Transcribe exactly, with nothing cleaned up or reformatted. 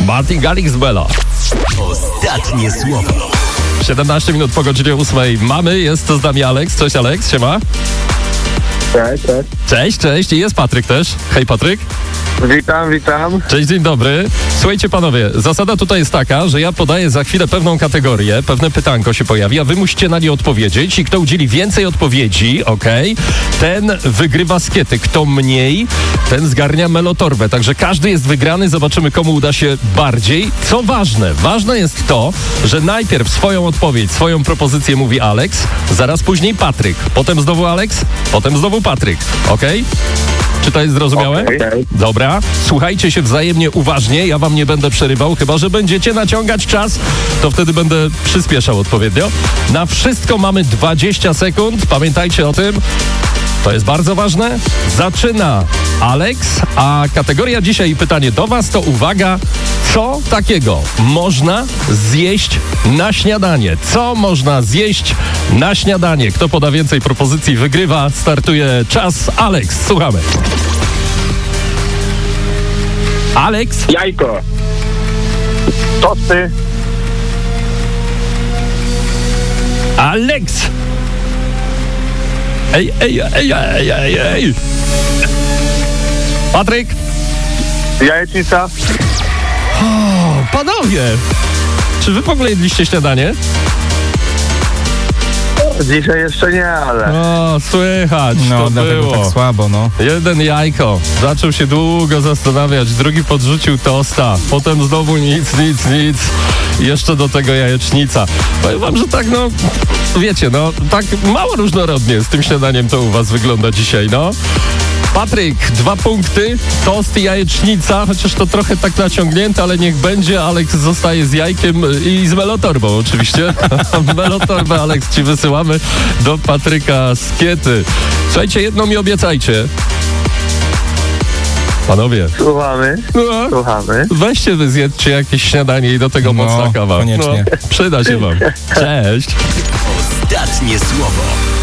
Martin Garrix Bella. Ostatnie słowo. siedemnaście minut po godzinie ósmej mamy, jest z nami Aleks. Cześć Aleks, siema. Cześć, cześć. Cześć, cześć i jest Patryk też. Hej Patryk. Witam, witam. Cześć, dzień dobry. Słuchajcie panowie, zasada tutaj jest taka, że ja podaję za chwilę pewną kategorię, pewne pytanko się pojawi, a wy musicie na nie odpowiedzieć i kto udzieli więcej odpowiedzi, okej, okay, ten wygrywa skiety. Kto mniej, ten zgarnia melotorbę. Także każdy jest wygrany, zobaczymy komu uda się bardziej. Co ważne, ważne jest to, że najpierw swoją odpowiedź, swoją propozycję mówi Aleks, zaraz później Patryk, potem znowu Aleks, potem znowu Patryk, okej? Okay? Czy to jest zrozumiałe? Okay. Dobra, słuchajcie się wzajemnie uważnie, ja wam nie będę przerywał, chyba że będziecie naciągać czas, to wtedy będę przyspieszał odpowiednio. Na wszystko mamy dwadzieścia sekund, pamiętajcie o tym. To jest bardzo ważne. Zaczyna Aleks, a kategoria dzisiaj i pytanie do was to uwaga, co takiego można zjeść na śniadanie? Co można zjeść na śniadanie? Kto poda więcej propozycji, wygrywa. Startuje czas. Aleks, słuchamy. Aleks? Jajko. Tosty. Aleks! Ej, ej, ej, ej, ej, ej! Patryk? Jajecznica. O, panowie! Czy wy w ogóle jedliście śniadanie? Dzisiaj jeszcze nie, ale... O, słychać, No, to dlatego było. tak słabo, no. Jeden jajko, zaczął się długo zastanawiać, drugi podrzucił tosta, potem znowu nic, nic, nic, jeszcze do tego jajecznica. Powiem wam, że tak, no, wiecie, no, tak mało różnorodnie z tym śniadaniem to u was wygląda dzisiaj, no. Patryk, dwa punkty, tost i jajecznica, chociaż to trochę tak naciągnięte, ale niech będzie. Aleks zostaje z jajkiem i z melotorbą oczywiście. Melotorbę, Aleks, ci wysyłamy do Patryka skiety. Słuchajcie, jedno mi obiecajcie. Panowie. Słuchamy, No, słuchamy. weźcie wy zjedzcie jakieś śniadanie i do tego No, mocna kawa. koniecznie. No, przyda się wam. Cześć. Ostatnie słowo.